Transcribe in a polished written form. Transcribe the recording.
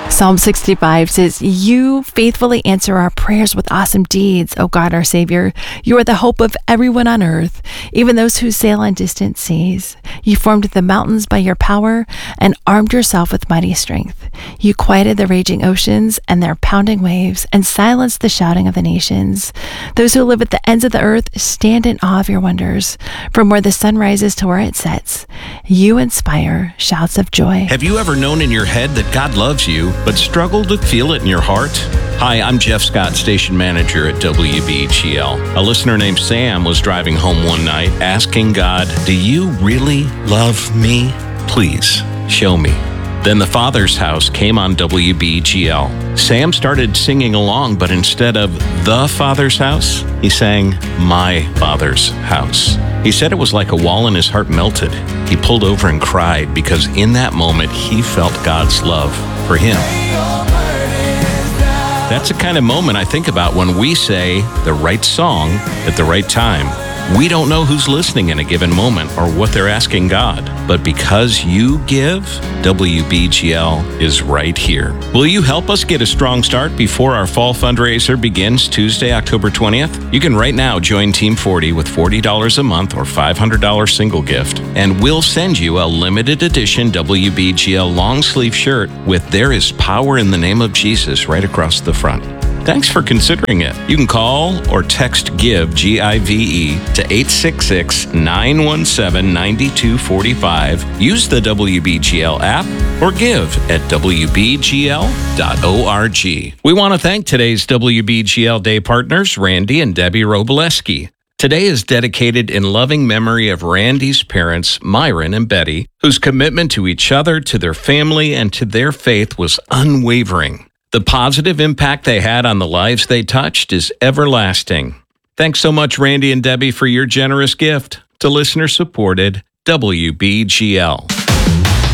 Psalm 65 says, "You faithfully answer our prayers with awesome deeds, O God, our Savior. You are the hope of everyone on earth, even those who sail on distant seas. You formed the mountains by your power and armed yourself with mighty strength. You quieted the raging oceans and their pounding waves and silenced the shouting of the nations. Those who live at the ends of the earth stand in awe of your wonders. From where the sun rises to where it sets, you inspire shouts of joy." Have you ever known in your head that God loves you, but struggled to feel it in your heart? Hi, I'm Jeff Scott, station manager at WBGL. A listener named Sam was driving home one night asking God, "Do you really love me? Please, show me." Then The Father's House came on WBGL. Sam started singing along, but instead of The Father's House, he sang My Father's House. He said it was like a wall in his heart melted. He pulled over and cried because in that moment, he felt God's love for him. That's the kind of moment I think about when we say the right song at the right time. We don't know who's listening in a given moment or what they're asking God, but because you give, WBGL is right here. Will you help us get a strong start before our fall fundraiser begins Tuesday, October 20th? You can right now join Team 40 with $40 a month or $500 single gift, and we'll send you a limited edition WBGL long sleeve shirt with "There is power in the name of Jesus" right across the front. Thanks for considering it. You can call or text GIVE, G-I-V-E, to 866-917-9245. Use the WBGL app or give at WBGL.org. We want to thank today's WBGL Day partners, Randy and Debbie Robileski. Today is dedicated in loving memory of Randy's parents, Myron and Betty, whose commitment to each other, to their family, and to their faith was unwavering. The positive impact they had on the lives they touched is everlasting. Thanks so much, Randy and Debbie, for your generous gift to listener-supported WBGL.